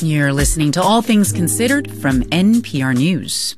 You're listening to All Things Considered from NPR News.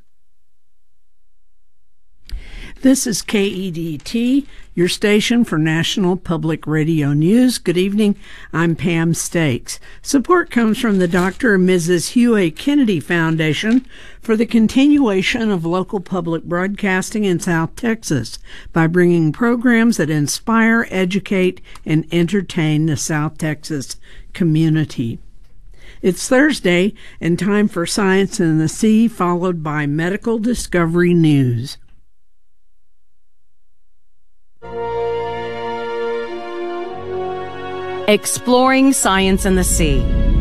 This is KEDT, your station for National Public Radio News. Good evening. I'm Pam Stakes. Support comes from the Dr. and Mrs. Hugh A. Kennedy Foundation for the continuation of local public broadcasting in South Texas by bringing programs that inspire, educate, and entertain the South Texas community. It's Thursday and time for Science in the Sea, followed by Medical Discovery News. Exploring science in the sea.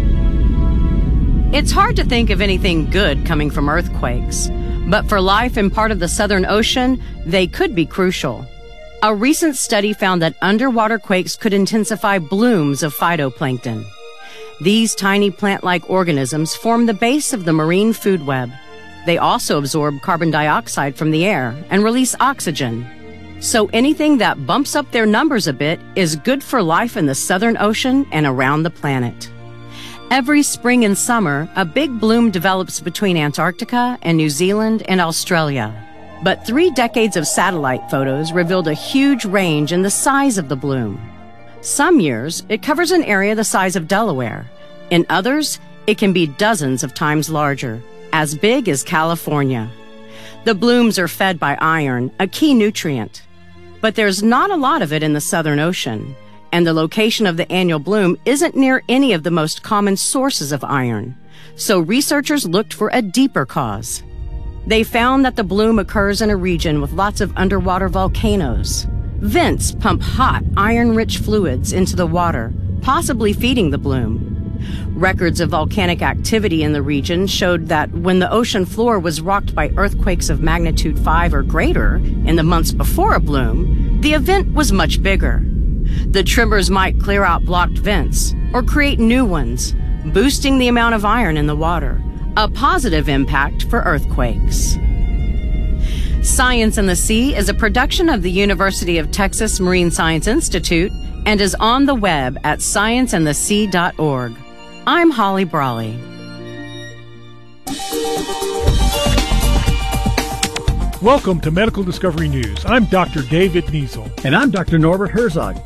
It's hard to think of anything good coming from earthquakes, but for life in part of the Southern Ocean, they could be crucial. A recent study found that underwater quakes could intensify blooms of phytoplankton. These tiny plant-like organisms form the base of the marine food web. They also absorb carbon dioxide from the air and release oxygen. So anything that bumps up their numbers a bit is good for life in the Southern Ocean and around the planet. Every spring and summer, a big bloom develops between Antarctica and New Zealand and Australia. But 3 decades of satellite photos revealed a huge range in the size of the bloom. Some years, it covers an area the size of Delaware. In others, it can be dozens of times larger, as big as California. The blooms are fed by iron, a key nutrient. But there's not a lot of it in the Southern Ocean, and the location of the annual bloom isn't near any of the most common sources of iron. So researchers looked for a deeper cause. They found that the bloom occurs in a region with lots of underwater volcanoes. Vents pump hot, iron-rich fluids into the water, possibly feeding the bloom. Records of volcanic activity in the region showed that when the ocean floor was rocked by earthquakes of magnitude 5 or greater in the months before a bloom, the event was much bigger. The tremors might clear out blocked vents or create new ones, boosting the amount of iron in the water, a positive impact for earthquakes. Science in the Sea is a production of the University of Texas Marine Science Institute and is on the web at scienceandthesea.org. I'm Holly Brawley. Welcome to Medical Discovery News. I'm Dr. David Niesel. And I'm Dr. Norbert Herzog.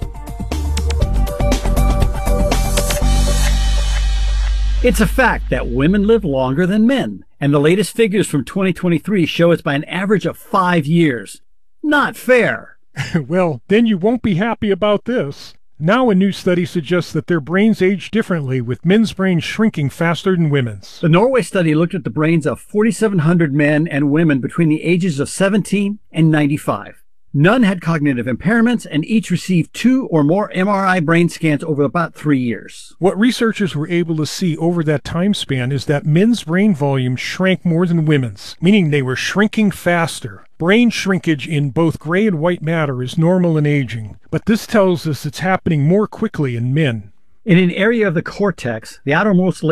It's a fact that women live longer than men, and the latest figures from 2023 show it's by an average of 5 years. Not fair. Well, then you won't be happy about this. Now a new study suggests that their brains age differently, with men's brains shrinking faster than women's. The Norway study looked at the brains of 4,700 men and women between the ages of 17 and 95. None had cognitive impairments, and each received 2 or more MRI brain scans over about 3 years. What researchers were able to see over that time span is that men's brain volume shrank more than women's, meaning they were shrinking faster. Brain shrinkage in both gray and white matter is normal in aging, but this tells us it's happening more quickly in men. In an area of the cortex, the outermost